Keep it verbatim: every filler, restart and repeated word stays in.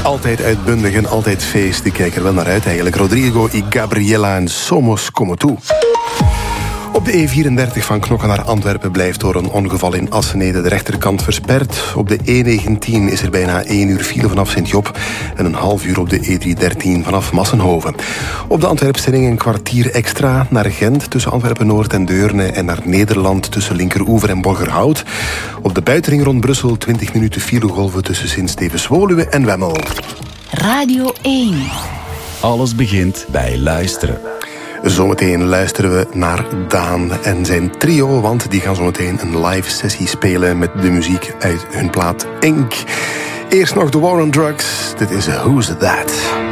Altijd uitbundig en altijd feest. Ik kijk er wel naar uit eigenlijk. Rodrigo y Gabriela en Somos Como Tú. Op de E vierendertig van Knokke naar Antwerpen blijft door een ongeval in Assenede de rechterkant versperd. Op de E negentien is er bijna één uur file vanaf Sint-Job en een half uur op de E driehonderddertien vanaf Massenhoven. Op de Antwerpse ring een kwartier extra naar Gent tussen Antwerpen-Noord en Deurne en naar Nederland tussen Linkeroever en Borgerhout. Op de buitenring rond Brussel twintig minuten filegolven tussen Sint-Stevens-Woluwe en Wemmel. Radio één. Alles begint bij luisteren. Zometeen luisteren we naar Daan en zijn trio, want die gaan zometeen een live sessie spelen met de muziek uit hun plaat Ink. Eerst nog The War on Drugs. Dit is Who's That?